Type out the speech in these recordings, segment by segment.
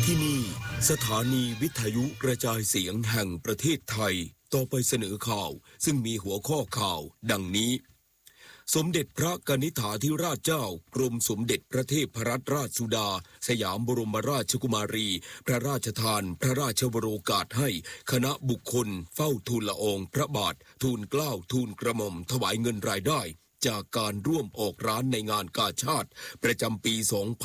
ที่นี่สถานีวิทยุกระจายเสียงแห่งประเทศไทยต่อไปเสนอข่าวซึ่งมีหัวข้อข่าวดังนี้สมเด็จพระกนิษฐาธิราชเจ้ากรมสมเด็จพระเทพรัตนราชสุดาสยามบรมราชกุมารีพระราชทานพระราชวโรกาสให้คณะบุคคลเฝ้าทูลละอองพระบาททูลเกล้าทูลกระหม่อมถวายเงินรายได้จากการร่วมออกร้านในงานกาชาดประจำปี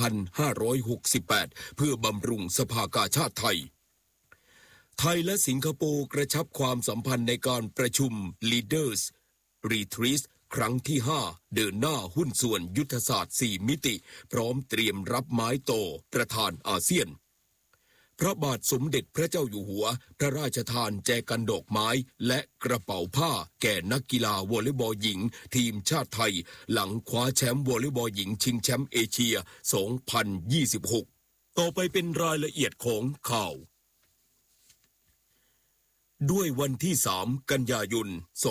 2568 เพื่อบำรุงสภากาชาดไทยไทยและสิงคโปร์กระชับความสัมพันธ์ในการประชุม Leaders Retreat ครั้งที่ 5 เดินหน้าหุ้นส่วนยุทธศาสตร์ 4 มิติพร้อมเตรียมรับไม้โตประธานอาเซียนพระบาทสมเด็จพระเจ้าอยู่หัวพระราชทานแจกันดอกไม้และกระเป๋าผ้าแก่นักกีฬาวอลเลย์บอลหญิงทีมชาติไทยหลังคว้าแชมป์วอลเลย์บอลหญิงชิงแชมป์เอเชีย 2026 ต่อไปเป็นรายละเอียดของข่าวด้วยวันที่ 3 กันยายน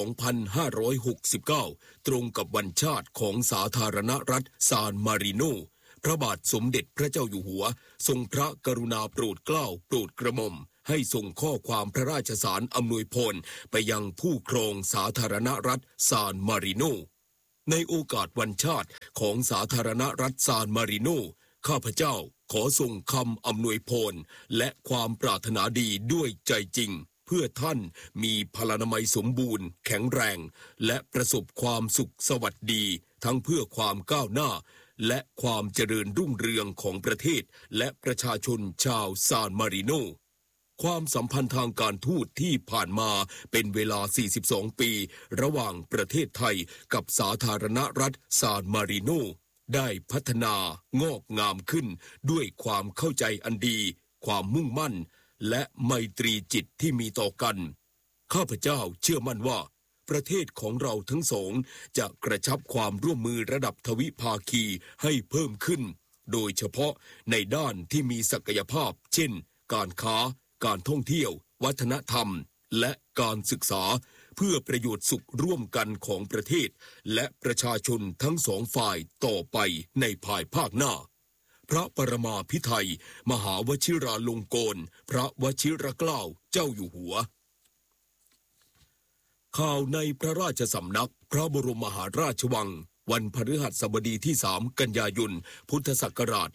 2569 ตรงกับวันชาติของสาธารณรัฐซานมาริโนพระบาทสมเด็จพระเจ้าอยู่หัวทรงพระกรุณาโปรดเกล้าโปรดกระหม่อมให้ส่งข้อความพระราชสารอำนวยพรไปยังผู้ครองสาธารณรัฐซานมาริโนในโอกาสวันชาติของสาธารณรัฐซานมาริโนข้าพเจ้าขอส่งคำอำนวยพรและความปรารถนาดีด้วยใจจริงเพื่อท่านมีพลานามัยสมบูรณ์แข็งแรงและประสบความสุขสวัสดีทั้งเพื่อความก้าวหน้าและความเจริญรุ่งเรืองของประเทศและประชาชนชาวซานมาริโนความสัมพันธ์ทางการทูตที่ผ่านมาเป็นเวลา 42 ปีระหว่างประเทศไทยกับสาธารณรัฐซานมาริโนได้พัฒนางอกงามขึ้นด้วยความเข้าใจอันดีความมุ่งมั่นและไมตรีจิตที่มีต่อกันข้าพเจ้าเชื่อมั่นว่าประเทศของเราทั้งสองจะกระชับความร่วมมือระดับทวิภาคีให้เพิ่มขึ้นโดยเฉพาะในด้านที่มีศักยภาพเช่นการค้าการท่องเที่ยววัฒนธรรมและการศึกษาเพื่อประโยชน์สุขร่วมกันของประเทศและประชาชนทั้งสองฝ่ายต่อไปในภายภาคหน้าพระปรมาภิไธยมหาวชิราลงกรณ์พระวชิรเกล้าเจ้าอยู่หัวข่าวในพระราชสำนักพระบรมมหาราชวังวันพฤหัสบดีที่ 3 กันยายน พุทธศักราช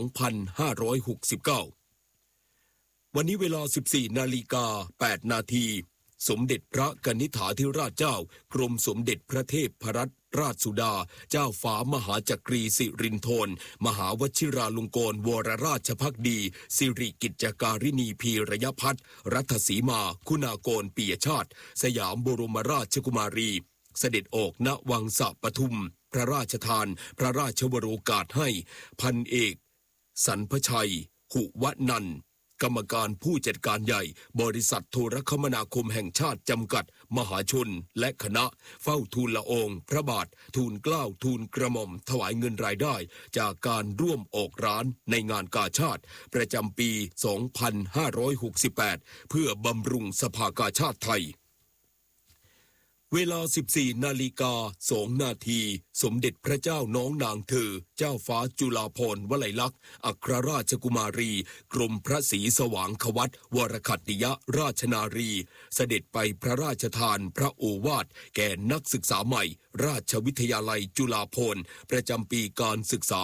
2569 วันนี้เวลา 14:08 นาทีสมเด็จพระกนิษฐาธิราชเจ้ากรมสมเด็จพระเทพรัตนราชสุดาเจ้าฟ้ามหาจักรีสิรินธรมหาวชิราลงกรณ์วรราชภักดีสิริกิจการิณีพีรยพัฒน์รัตสีมาคุณากรปิยชาติสยามบรมราชกุมารีเสด็จออกณวังสะปทุมพระราชทานพระราชวโรกาสให้พันเอกสรรพชัยหุวนันท์กรรมการผู้จัดการใหญ่บริษัทโทรคมนาคมแห่งชาติจำกัดมหาชนและคณะเฝ้าทูลละอองพระบาททูลเกล้าทูลกระหม่อมถวายเงินรายได้จากการร่วมออกร้านในงานกาชาดประจำปี 2568 เพื่อบำรุงสภากาชาดไทยเวลา 14:02 นาทีสมเด็จพระเจ้าน้องนางเธอเจ้าฟ้าจุฬาภรณ์วลัยลักษณ์อัครราชกุมารีกรมพระศรีสว่างควัตวรคัตติยราชนารีเสด็จไปพระราชทานพระโอวาทแก่นักศึกษาใหม่ราชวิทยาลัยจุฬาภรณ์ประจำปีการศึกษา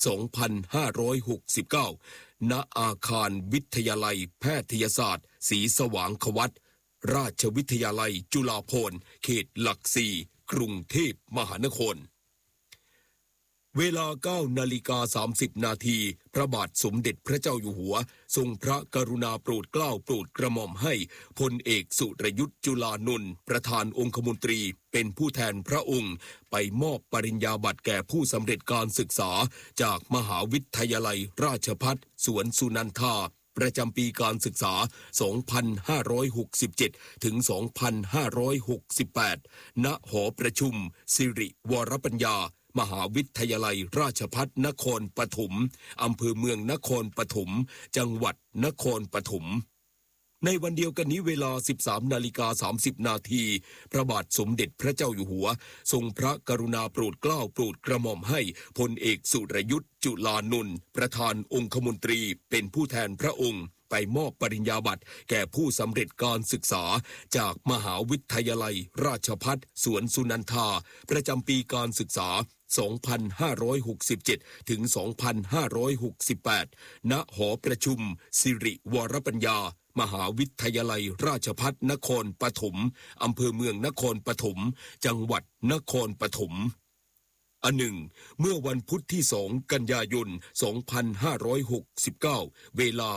2569 ณ อาคารวิทยาลัยแพทยศาสตร์ศรีสว่างควัตราชวิทยาลัยจุฬาภรณ์เขตหลักสี่กรุงเทพมหานครเวลา 9:30 นาทีพระบาทสมเด็จพระเจ้าอยู่หัวทรงพระกรุณาโปรดเกล้าโปรดกระหม่อมให้พลเอกสุรยุทธ์จุลานนท์ประธานองคมนตรีเป็นผู้แทนพระองค์ไปมอบปริญญาบัตรแก่ผู้สำเร็จการศึกษาจากมหาวิทยาลัยราชภัฏสวนสุนันทาประจำปีการศึกษา 2567 ถึง 2568 ณ หอประชุมสิริวรปัญญามหาวิทยาลัยราชภัฏนครปฐมอำเภอเมืองนครปฐมจังหวัดนครปฐมในวันเดียวกันนี้เวลา 13:30 นาทีพระบาทสมเด็จพระเจ้าอยู่หัวทรงพระกรุณาโปรดเกล้าโปรดกระหม่อมให้พลเอกสุรยุทธ์จุลานนท์ประธานองคมนตรีเป็นผู้แทนพระองค์ไปมอบปริญญาบัตรแก่ผู้สำเร็จการศึกษาจากมหาวิทยาลัยราชภัฏสวนสุนันทาประจำปีการศึกษา 2567 ถึง 2568 ณ หอประชุมสิริวรปัญญามหาวิทยาลัยราชภัฏนครปฐมอำเภอเมืองนครปฐมจังหวัดนครปฐมอันหนึ่งเมื่อวันพุธที่ 2 กันยายน 2569 เวลา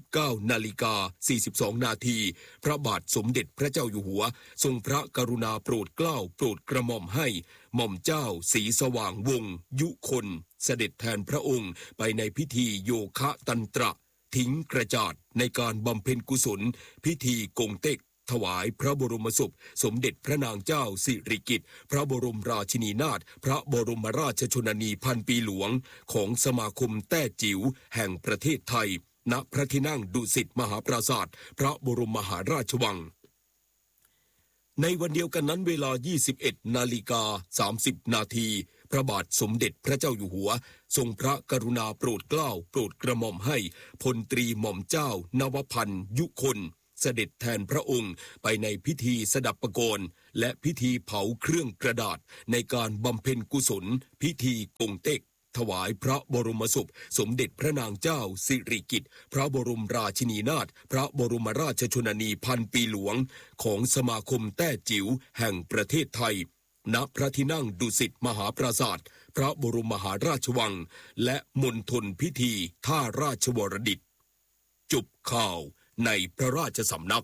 19:42 นาทีพระบาทสมเด็จพระเจ้าอยู่หัวทรงพระกรุณาโปรดเกล้าโปรดกระหม่อมให้หม่อมเจ้าศรีสว่างวงศ์ยุคนเสด็จแทนพระองค์ไปในพิธีโยคะตันตระทิ้งกระจาดในการบำเพ็ญกุศลพิธีกงเต็กถวายพระบรมศพสมเด็จพระนางเจ้าสิริกิติ์พระบรมราชินีนาถพระบรมราชชนนีพันปีหลวงของสมาคมแต้จิ๋วแห่งประเทศไทยณพระที่นั่งดุสิตมหาปราสาทพระบรมมหาราชวังในวันเดียวกันนั้นเวลา 21:30 นาทีพระบาทสมเด็จพระเจ้าอยู่หัวทรงพระกรุณาโปรดเกล้าโปรดกระหม่อมให้พลตรีหม่อมเจ้านวพันธ์ยุคนเสด็จแทนพระองค์ไปในพิธีสดับประโกนและพิธีเผาเครื่องกระดาษในการบำเพ็ญกุศลพิธีกงเต็กถวายพระบรมศพสมเด็จพระนางเจ้าสิริกิติ์พระบรมราชินีนาถพระบรมราชชนนีพันปีหลวงของสมาคมแต้จิ๋วแห่งประเทศไทยณพระที่นั่งดุสิตมหาปราสาทพระบรมมหาราชวังและมณฑลพิธีท่าราชวรดิตจบข่าวในพระราชสำนัก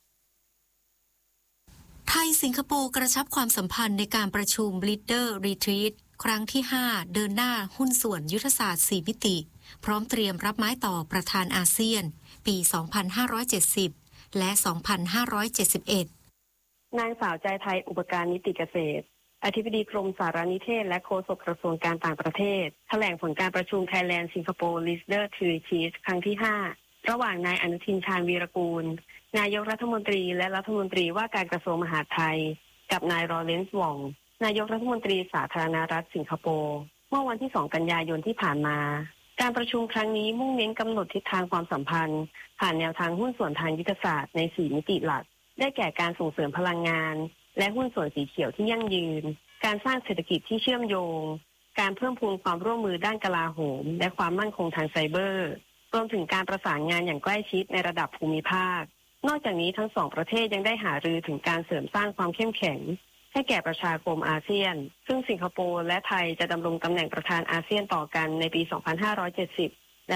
ไทยสิงคโปร์กระชับความสัมพันธ์ในการประชุม Leader Retreat ครั้งที่ 5 เดินหน้าหุ้นส่วนยุทธศาสตร์ 4 มิติพร้อมเตรียมรับไม้ต่อประธานอาเซียนปี 2570 และ 2571 นางสาวใจไทยอุปการนิติเกษตรอธิบดีกรมสารนิเทศและโฆษกกระทรวงการต่างประเทศแถลงผลการประชุม Thailand Singapore Leader Retreat ครั้งที่ 5 ระหว่างนายอนุทินชาญวีรกูลนายกรัฐมนตรีและรัฐมนตรีว่าการกระทรวงมหาดไทยกับนายลอเรนซ์ ว่องนายกรัฐมนตรีสาธารณรัฐสิงคโปร์เมื่อวันที่ 2 กันยายนที่ผ่านมาการประชุมครั้งนี้มุ่งเน้นกำหนดทิศทางความสัมพันธ์ผ่านแนวทางหุ้นส่วนทางยุทธศาสตร์ใน 4 มิติหลักได้แก่การส่งเสริมพลังงานและหุ้นส่วนสีเขียวที่ยั่งยืนการสร้างเศรษฐกิจที่เชื่อมโยงการเพิ่มพูนความร่วมมือด้านกลาโหมและความมั่นคงทางไซเบอร์รวมถึงการประสานงานอย่างใกล้ชิดในระดับภูมิภาคนอกจากนี้ทั้งสองประเทศยังได้หารือถึงการเสริมสร้างความเข้มแข็งให้แก่ประชาคมอาเซียนซึ่งสิงคโปร์และไทยจะดำรงตำแหน่งประธานอาเซียนต่อกันในปี 2570 และ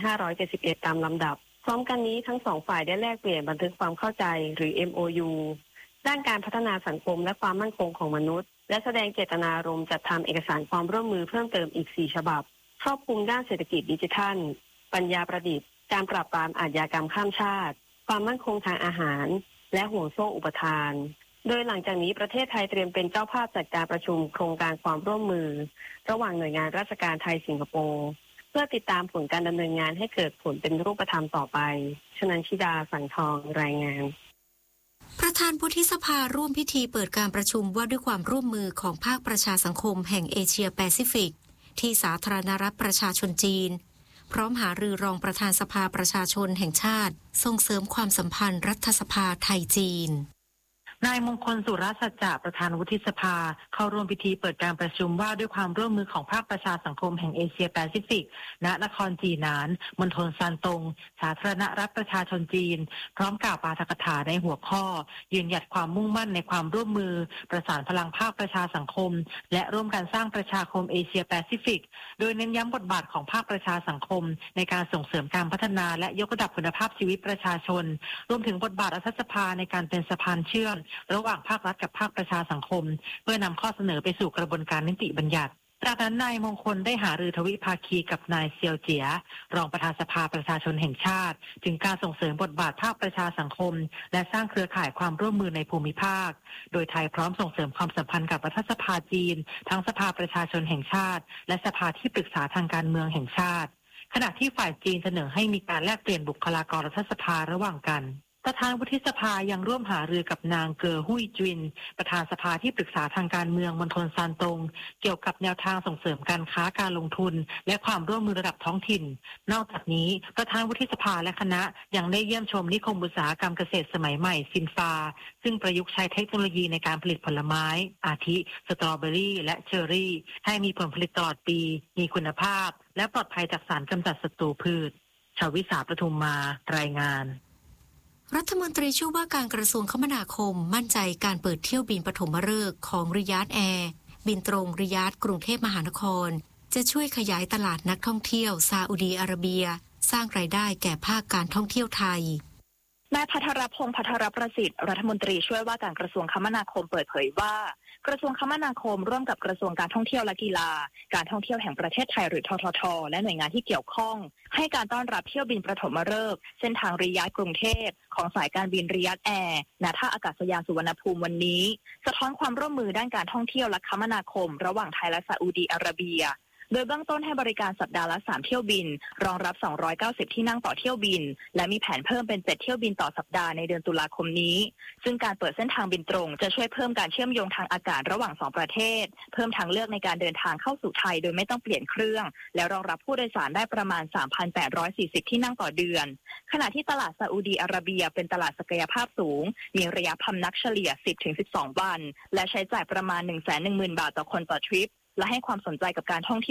2571 ตามลำดับพร้อมกันนี้ทั้งสองฝ่ายได้แลกเปลี่ยนบันทึกความเข้าใจหรือ MOU ด้านการพัฒนาสังคมและความมั่นคงของมนุษย์และแสดงเจตนารมณ์จัดทำเอกสารความร่วมมือเพิ่มเติมอีก 4 ฉบับครอบคลุมด้านเศรษฐกิจดิจิทัลปัญญาประดิษฐ์การปราบปรามอาชญากรรมข้ามชาติความมั่นคงทางอาหารและห่วงโซ่อุปทานโดยหลังจากนี้ประเทศไทยเตรียมเป็นเจ้าภาพจัดการประชุมโครงการความร่วมมือระหว่างหน่วยงานราชการไทยสิงคโปร์เพื่อติดตามผลการดำเนินงานให้เกิดผลเป็นรูปธรรมต่อไปชนันชิดาสังทองรายงานประธานวุฒิสภาร่วมพิธีเปิดการประชุมว่าด้วยความร่วมมือของภาคประชาสังคมแห่งเอเชียแปซิฟิกที่สาธารณรัฐประชาชนจีนพร้อมหารือรองประธานสภาประชาชนแห่งชาติส่งเสริมความสัมพันธ์รัฐสภาไทยจีนนายมงคลสุรสัจจะประธานวุฒิสภาเข้าร่วมพิธีเปิดการประชุมว่าด้วยความร่วมมือของภาคประชาสังคมแห่งเอเชียแปซิฟิกณนครจีหนานมณฑลซานตงสาธารณรัฐประชาชนจีนพร้อมกล่าวปาฐกถาในหัวข้อยืนหยัดความมุ่งมั่นในความร่วมมือประสานพลังภาคประชาสังคมและร่วมกันสร้างประชาคมเอเชียแปซิฟิกโดยเน้นย้ำบทบาทของภาคประชาสังคมในการส่งเสริมการพัฒนาและยกระดับคุณภาพชีวิตประชาชนรวมถึงบทบาทรัฐสภาในการเป็นสะพานเชื่อมระหว่างภาครัฐกับภาคประชาสังคมเพื่อนำข้อเสนอไปสู่กระบวนการนิติบัญญัติจากนั้นนายมงคลได้หารือทวิภาคีกับนายเซียวเจียรองประธานสภาประชาชนแห่งชาติถึงการส่งเสริมบทบาทภาคประชาสังคมและสร้างเครือข่ายความร่วมมือในภูมิภาคโดยไทยพร้อมส่งเสริมความสัมพันธ์กับรัฐสภาจีนทั้งสภาประชาชนแห่งชาติและสภาที่ปรึกษาทางการเมืองแห่งชาติขณะที่ฝ่ายจีนเสนอให้มีการแลกเปลี่ยนบุคลากรรัฐสภาระหว่างกันประธานวุฒิสภายังร่วมหารือกับนางเกอฮุยจินประธานสภาที่ปรึกษาทางการเมืองมณฑลซานตงเกี่ยวกับแนวทางส่งเสริมการค้าการลงทุนและความร่วมมือระดับท้องถิ่นนอกจากนี้ประธานวุฒิสภาและคณะยังได้เยี่ยมชมนิคมอุตสาหกรรมเกษตรสมัยใหม่ซินฟาซึ่งประยุกต์ใช้เทคโนโลยีในการผลิตผลไม้อาทิสตรอเบอรี่และเชอร์รี่ให้มีผลผลิตตลอดปีมีคุณภาพและปลอดภัยจากสารกำจัดศัตรูพืชชวิสาประทุมมารายงานรัฐมนตรีช่วยว่าการกระทรวงคมนาคมมั่นใจการเปิดเที่ยวบินปฐมฤกษ์ของริยาดแอร์บินตรงริยาดกรุงเทพมหานครจะช่วยขยายตลาดนักท่องเที่ยวซาอุดีอาระเบียสร้างรายได้แก่ภาคการท่องเที่ยวไทยนายภัทรพงษ์ภัทรประสิทธิ์รัฐมนตรีช่วยว่าการกระทรวงคมนาคมเปิดเผยว่ากระทรวงคมนาคมร่วมกับกระทรวงการท่องเที่ยวและกีฬาการท่องเที่ยวแห่งประเทศไทยหรือทททและหน่วยงานที่เกี่ยวข้องให้การต้อนรับเที่ยวบินปฐมฤกษ์เส้นทางริยาดกรุงเทพของสายการบินริยาดแอร์ณท่าอากาศยานสุวรรณภูมิวันนี้สะท้อนความร่วมมือด้านการท่องเที่ยวและคมนาคมระหว่างไทยและซาอุดีอาระเบียโดยเบื้องต้นให้บริการสัปดาห์ละ3เที่ยวบินรองรับ290ที่นั่งต่อเที่ยวบินและมีแผนเพิ่มเป็น7เที่ยวบินต่อสัปดาห์ในเดือนตุลาคมนี้ซึ่งการเปิดเส้นทางบินตรงจะช่วยเพิ่มการเชื่อมโยงทางอากาศระหว่าง2ประเทศเพิ่มทางเลือกในการเดินทางเข้าสู่ไทยโดยไม่ต้องเปลี่ยนเครื่องและรองรับผู้โดยสารได้ประมาณ 3,840 ที่นั่งต่อเดือนขณะที่ตลาดซาอุดีอาระเบียเป็นตลาดศักยภาพสูงมีระยะพำนักเฉลี่ย 10-12 วันและใช้จ่ายประมาณ 110,000 บาทต่อคนต่อทริปและให้ความสนใจกับการท่องเที่ยว